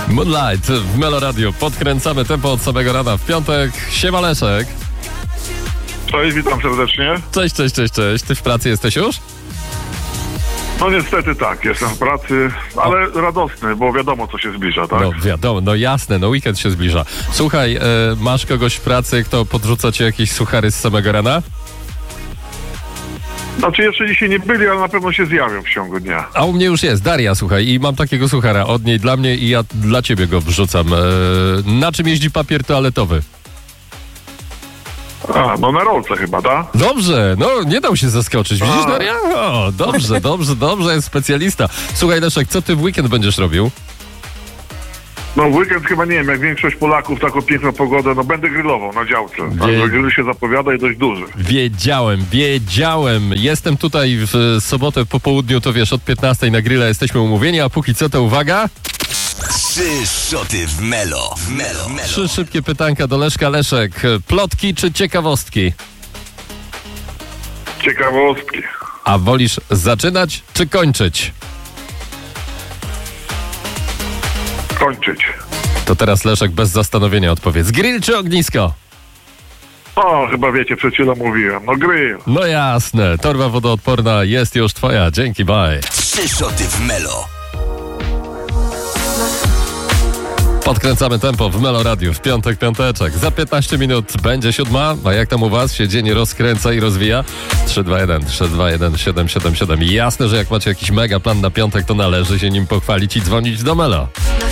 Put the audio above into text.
Moonlight w Melo Radio. Podkręcamy tempo od samego rana w piątek. Siema Leszek. Cześć, witam serdecznie. Cześć. Ty w pracy jesteś już? No niestety tak, jestem w pracy, ale radosny, bo wiadomo co się zbliża, tak? No wiadomo, no jasne, no weekend się zbliża. Słuchaj, masz kogoś w pracy, kto podrzuca ci jakieś suchary z samego rana? Znaczy jeszcze dzisiaj nie byli, ale na pewno się zjawią w ciągu dnia. A u mnie już jest Daria, słuchaj, i mam takiego suchara od niej dla mnie i ja dla ciebie go wrzucam. Na czym jeździ papier toaletowy? A, no na rolce chyba, tak? Dobrze, no nie dał się zaskoczyć. Widzisz, Daria? O, dobrze, jest specjalista. Słuchaj, Leszek, co ty w weekend będziesz robił? No w weekend chyba nie wiem, jak większość Polaków, taką piękną pogodę, no będę grillował na działce. Grill się zapowiada i dość duży. Wiedziałem. Jestem tutaj w sobotę po południu, to wiesz, od 15 na grilla jesteśmy umówieni, a póki co to uwaga. 3 szoty w Melo. 3 szybkie pytanka do Leszka. Leszek, plotki czy ciekawostki? Ciekawostki. A wolisz zaczynać czy kończyć? Kończyć. To teraz Leszek bez zastanowienia odpowiedz. Grill czy ognisko? O, chyba wiecie, przed chwilą mówiłem. No grill. No jasne, torba wodoodporna jest już twoja. Dzięki, bye. 3 szoty w Melo. Podkręcamy tempo w Melo Radio w piątek, piąteczek. Za 15 minut będzie 7, a jak tam u was się dzień rozkręca i rozwija? 321 777. Jasne, że jak macie jakiś mega plan na piątek, to należy się nim pochwalić i dzwonić do Melo.